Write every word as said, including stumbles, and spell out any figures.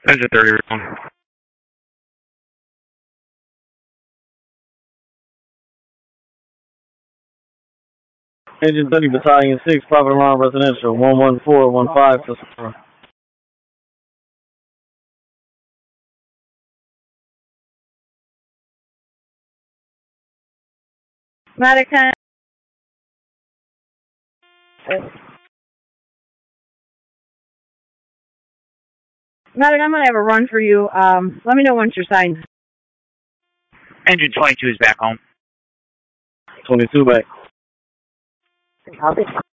Engine thirty round. Engine thirty, Battalion six, private alarm residential, one one four one five. Medica. Medic, I'm going to have a run for you. Um, let me know once you're signed. Engine twenty-two is back home. twenty-two back. Copy.